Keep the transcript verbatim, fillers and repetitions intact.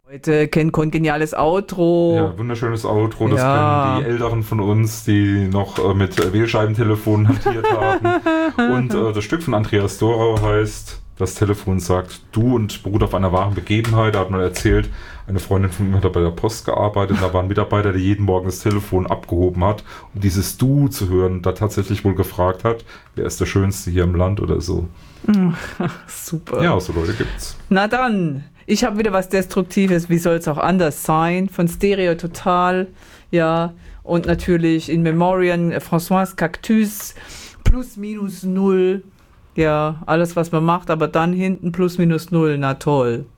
Leute kennen kongeniales Outro. Ja, wunderschönes Outro. Das Ja. kennen die Älteren von uns, die noch äh, mit äh, Wählscheibentelefonen hantiert haben. Und äh, das Stück von Andreas Dorau heißt, das Telefon sagt du, und beruht auf einer wahren Begebenheit. Da hat man erzählt, eine Freundin von mir hat bei der Post gearbeitet. Da war ein Mitarbeiter, der jeden Morgen das Telefon abgehoben hat, um dieses Du zu hören. Da tatsächlich wohl gefragt hat, wer ist der Schönste hier im Land oder so. Super. Ja, so Leute gibt's. Na dann, ich habe wieder was Destruktives, wie soll es auch anders sein, von Stereo Total, ja, und natürlich in Memoriam äh, François Cactus, plus minus null, ja, alles was man macht, aber dann hinten plus minus null, na toll.